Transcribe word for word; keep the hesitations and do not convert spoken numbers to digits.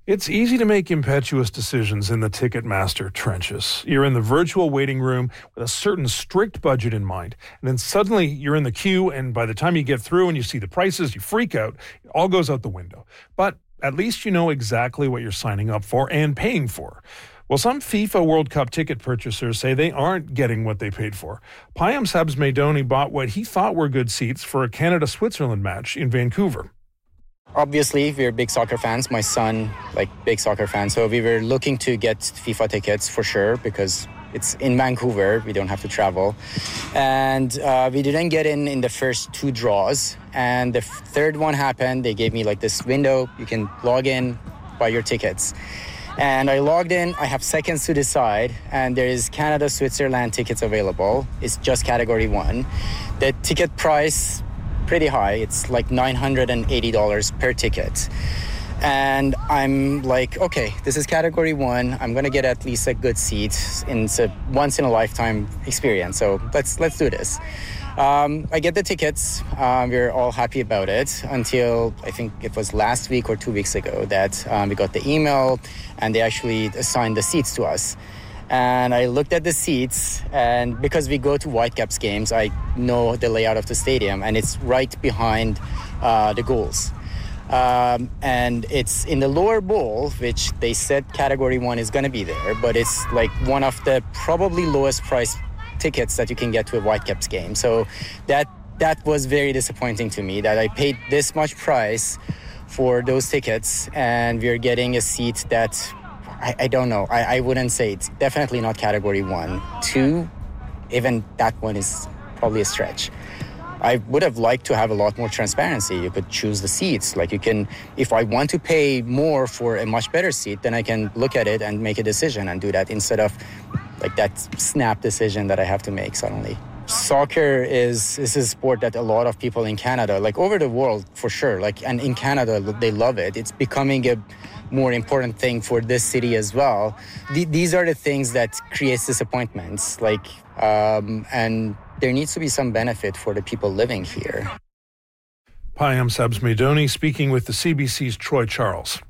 It's easy to make impetuous decisions in the Ticketmaster trenches. You're in the virtual waiting room with a certain strict budget in mind, and then suddenly you're in the queue, and by the time you get through and you see the prices, you freak out. It all goes out the window. But at least you know exactly what you're signing up for and paying for. Well, some FIFA World Cup ticket purchasers say they aren't getting what they paid for. Payam Sabzmedoni bought what he thought were good seats for a Canada-Switzerland match in Vancouver. Obviously, we're big soccer fans. My son, like, big soccer fan. So we were looking to get FIFA tickets for sure because it's in Vancouver. We don't have to travel. And uh, we didn't get in in the first two draws. And the third one happened. They gave me, like, this window. You can log in, buy your tickets. And I logged in. I have seconds to decide. And there is Canada-Switzerland tickets available. It's just Category one. The ticket price, pretty high. It's like nine hundred eighty dollars per ticket. And I'm like, okay, this is Category one. I'm going to get at least a good seat. It's a once-in-a-lifetime experience. So let's let's do this. Um, I get the tickets. Uh, we're all happy about it until I think it was last week or two weeks ago that um, we got the email and they actually assigned the seats to us. And I looked at the seats, and because we go to Whitecaps games, I know the layout of the stadium, and it's right behind uh, the goals. Um, and it's in the lower bowl, which they said Category one is going to be there, but it's like one of the probably lowest price tickets that you can get to a Whitecaps game. So that that was very disappointing to me, that I paid this much price for those tickets, and we're getting a seat that I, I don't know. I, I wouldn't say it's definitely not Category one. Two, even that one is probably a stretch. I would have liked to have a lot more transparency. You could choose the seats. Like you can, if I want to pay more for a much better seat, then I can look at it and make a decision and do that instead of like that snap decision that I have to make suddenly. Soccer is, is a sport that a lot of people in Canada, like over the world for sure, like, and in Canada, they love it. It's becoming a more important thing for this city as well. Th- these are the things that creates disappointments, like, um, and there needs to be some benefit for the people living here. Payam Sabzmedoni speaking with the C B C's Troy Charles.